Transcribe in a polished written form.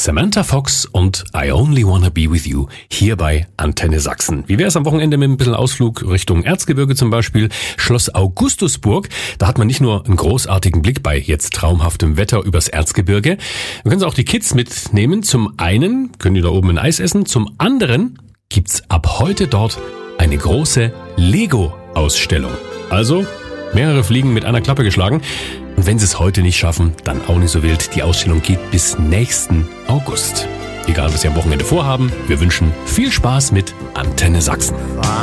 Samantha Fox und I Only Wanna Be With You hier bei Antenne Sachsen. Wie wäre es am Wochenende mit ein bisschen Ausflug Richtung Erzgebirge zum Beispiel? Schloss Augustusburg, da hat man nicht nur einen großartigen Blick bei jetzt traumhaftem Wetter übers Erzgebirge. Wir können auch die Kids mitnehmen. Zum einen können die da oben ein Eis essen, zum anderen gibt's ab heute dort eine große Lego-Ausstellung. Also mehrere Fliegen mit einer Klappe geschlagen. Und wenn sie es heute nicht schaffen, dann auch nicht so wild. Die Ausstellung geht bis nächsten August. Egal, was Sie am Wochenende vorhaben, wir wünschen viel Spaß mit Antenne Sachsen.